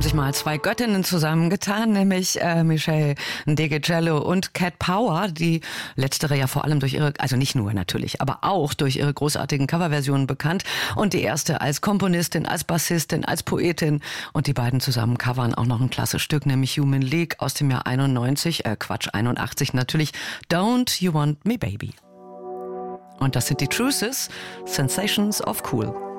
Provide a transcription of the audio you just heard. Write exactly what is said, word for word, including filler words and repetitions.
haben sich mal zwei Göttinnen zusammengetan, nämlich äh, Michelle Degecello und Cat Power, die letztere ja vor allem durch ihre, also nicht nur natürlich, aber auch durch ihre großartigen Coverversionen bekannt und die erste als Komponistin, als Bassistin, als Poetin und die beiden zusammen covern auch noch ein klasse Stück, nämlich Human League aus dem Jahr einundneunzig, äh Quatsch, einundachtzig natürlich, Don't You Want Me Baby. Und das sind die Truces, Sensations of Cool.